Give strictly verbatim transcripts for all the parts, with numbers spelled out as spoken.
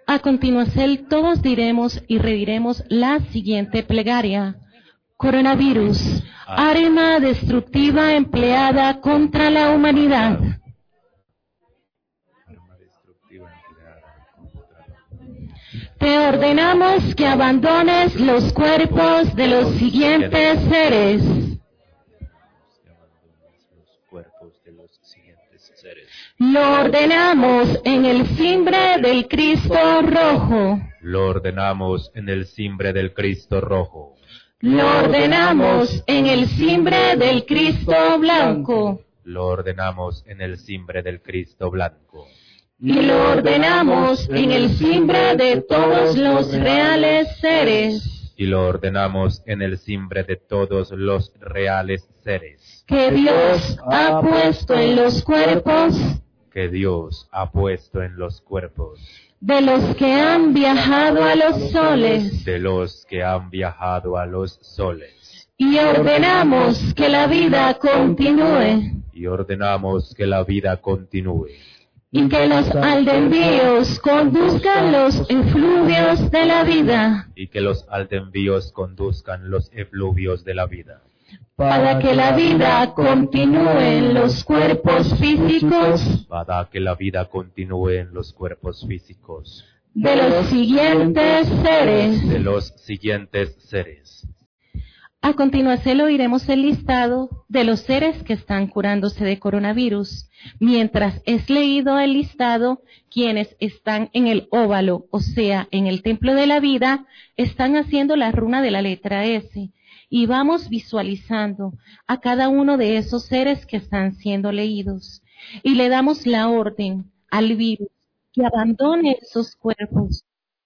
A continuación, todos diremos y rediremos la siguiente plegaria. Coronavirus, arma destructiva empleada contra la humanidad. Te ordenamos que abandones los cuerpos de los siguientes seres. Lo ordenamos en el cimbre del Cristo rojo. Lo ordenamos en el cimbre del Cristo rojo. Lo ordenamos en el cimbre del Cristo blanco. Lo ordenamos en el cimbre del Cristo blanco. Y lo ordenamos en el cimbre de todos los reales seres. Y lo ordenamos en el cimbre de todos los reales seres. Que Dios ha puesto en los cuerpos. Que Dios ha puesto en los cuerpos. De los que han viajado a los soles. De los que han viajado a los soles. Y ordenamos que la vida continúe. Y ordenamos que la vida continúe. Y que los aldenvíos conduzcan los efluvios de la vida. Y que los aldenvíos conduzcan los efluvios de la vida. Para que la vida continúe en los cuerpos físicos. Para que la vida continúe en los cuerpos físicos. De los siguientes seres. De los siguientes seres. A continuación oiremos el listado de los seres que están curándose de coronavirus. Mientras es leído el listado, quienes están en el óvalo, o sea, en el templo de la vida, están haciendo la runa de la letra S. Y vamos visualizando a cada uno de esos seres que están siendo leídos. Y le damos la orden al virus que abandone esos cuerpos.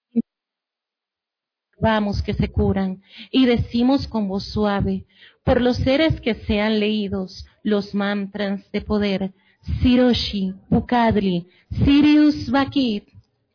Vamos que se curan y decimos con voz suave, por los seres que sean leídos, los mantras de poder, Siroshi, Bukadli, Sirius Bakit.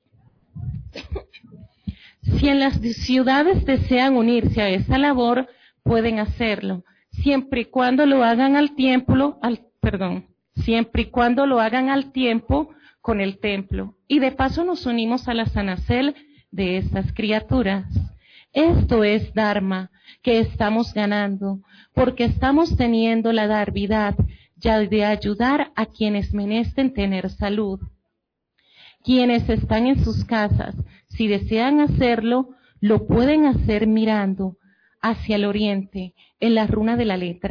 Si en las ciudades desean unirse a esa labor, pueden hacerlo, siempre y cuando lo hagan al templo, al, perdón, siempre y cuando lo hagan al tiempo con el templo. Y de paso nos unimos a la sanacel de estas criaturas. Esto es Dharma que estamos ganando, porque estamos teniendo la darvidad ya de ayudar a quienes merecen tener salud. Quienes están en sus casas, si desean hacerlo, lo pueden hacer mirando hacia el oriente, en la runa de la letra